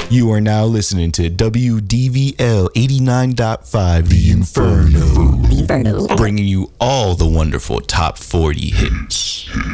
You are now listening to WDVL 89.5 The Inferno. Bringing you all the wonderful top 40 hits.